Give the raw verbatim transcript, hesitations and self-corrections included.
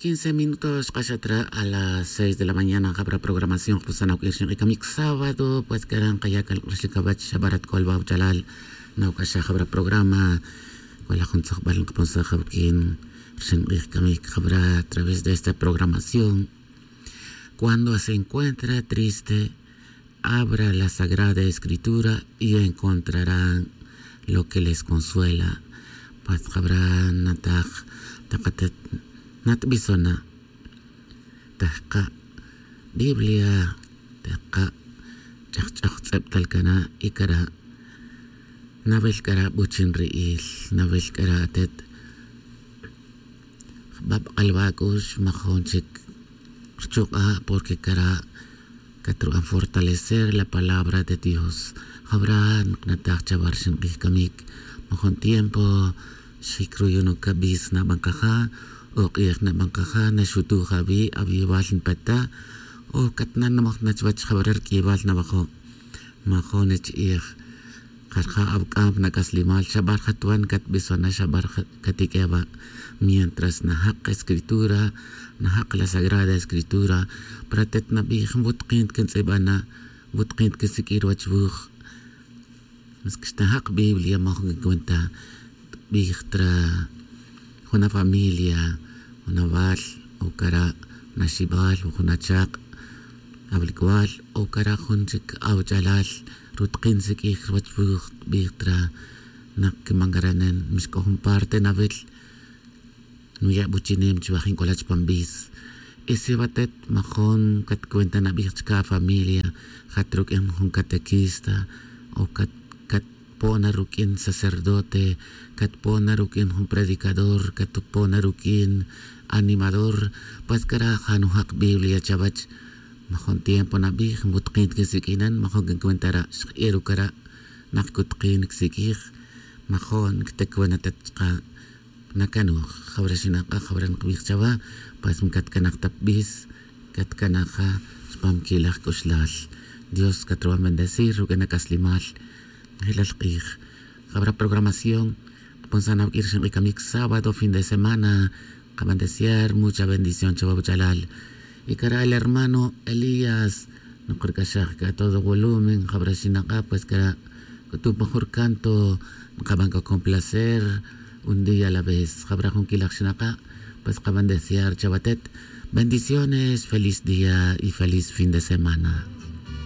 quince minutos Kashatra a las seis de la mañana habrá programación Kusana Kirchen y Kamik sábado pues quedan Kayakal Rishikabach Shabarat Kolba Jalal Naukasha habrá programa con la Junta Balon Kaponsa Habkin Rishin Kamik habrá a través de esta programación. Cuando se encuentra triste, abra la Sagrada Escritura y encontrarán lo que les consuela. Pues habrá natak takatet nat bisona tahqa Biblia tahqa chaqchaq talkana ikara navel kara buchin riil navel kara tet bab albakus majonchik chuqa porque kara katruan fortalecer la palabra de Dios. Habrá natak chabarshin kamik majon tiempo shikruyono kabis na bangkaha o kiyak na bangkaha na shutu habi abiwalin pata o katnan na makna chwach habarar kibal na bako makonech iyak karka abkam na kaslimal shabar hatuan kat biso na shabar katikeba mientras na hak escritura na hak la Sagrada Escritura pratet na bihim butqint kinsibana butqint kisikir wachbuch maskista hak Biblia makong kwenta bihtra una familia una val o kara nashibal o una chak ablikwal o kara hunchik awjalal rutqin sikih wachbuch bihtra nak mangaranen miskohun parte navel nuya buchinem chwahin kolach pambis ese batet majon kat kwenta na bihchka familia hatruk en hun katekista o kat pona rukin sacerdote, kat pona rukin un predicador, kat pona rukin animador, pas kara hanu hak Biblia chabach, majon tiempo na bih mutqin kisikinan, majon kenkwentara eru kara nakutqin kisikih, majon ktekwana tatqa nakanu, khabrasinaka khabran kubih chaba, pas mkat kanak tapbis, kat kanaka spamkilah kuslal. Dios katruan bendecir, ruken nakaslimal. Habrá programación Ponsana Kirchen y Kamik sábado, fin de semana, acaban de desear mucha bendición Chabab Jalal y cara el hermano Elías no creo que sea que a todo volumen habrá sin acá pues que era tu mejor canto acaban con complacer un día a la vez habrá con kilaksin acá pues acaban de desear Chabatet bendiciones, feliz día y feliz fin de semana.